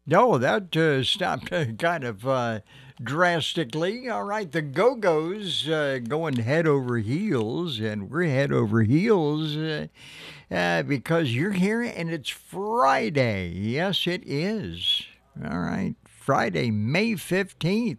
No, that stopped kind of drastically. All right, the Go Go's going head over heels, and we're head over heels because you're here and it's Friday. Yes, it is. All right, Friday, May 15th,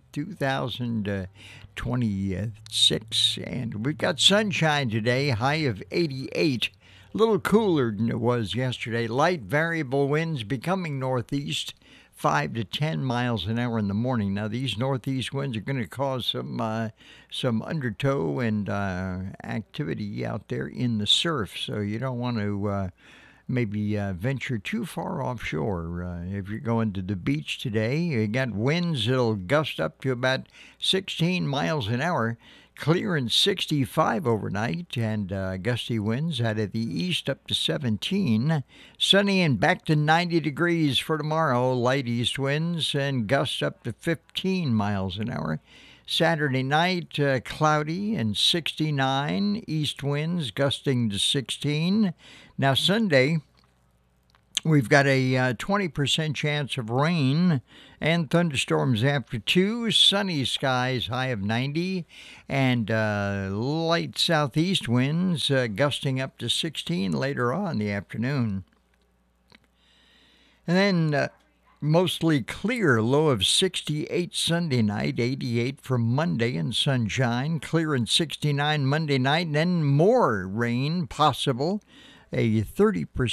2026. And we've got sunshine today, high of 88. A little cooler than it was yesterday. Light variable winds becoming northeast, 5 to 10 miles an hour in the morning. Now, these northeast winds are going to cause some undertow and activity out there in the surf, so you don't want to maybe venture too far offshore. If you're going to the beach today, you got winds that'll gust up to about 16 miles an hour. Clearing 65 overnight and gusty winds out of the east up to 17. Sunny and back to 90 degrees for tomorrow. Light east winds and gusts up to 15 miles an hour. Saturday night, cloudy and 69. East winds gusting to 16. Now, Sunday, we've got a 20% chance of rain and thunderstorms after 2. Sunny skies, high of 90. And light southeast winds gusting up to 16 later on in the afternoon. And then mostly clear, low of 68 Sunday night, 88 for Monday and sunshine. Clear and 69 Monday night, and then more rain possible. A 30%